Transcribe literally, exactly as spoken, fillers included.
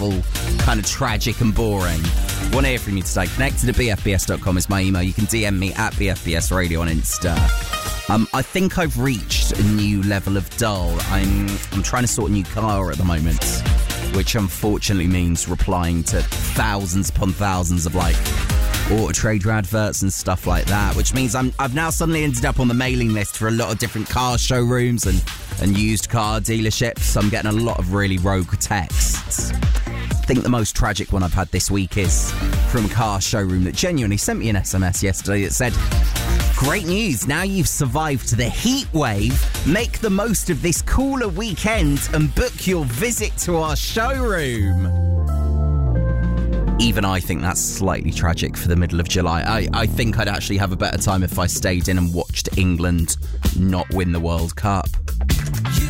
level kind of tragic and boring, want to hear from you today. Connected at b f b s dot com is my email. You can D M me at B F B S Radio on Insta. Um, I think I've reached a new level of dull. I'm I'm trying to sort a new car at the moment, which unfortunately means replying to thousands upon thousands of like Auto Trader adverts and stuff like that, which means I'm I've now suddenly ended up on the mailing list for a lot of different car showrooms and, and used car dealerships. So I'm getting a lot of really rogue texts. I think the most tragic one I've had this week is from a car showroom that genuinely sent me an S M S yesterday that said, "Great news, now you've survived the heat wave, make the most of this cooler weekend and book your visit to our showroom." Even I think that's slightly tragic for the middle of July. I, I think I'd actually have a better time if I stayed in and watched England not win the World Cup.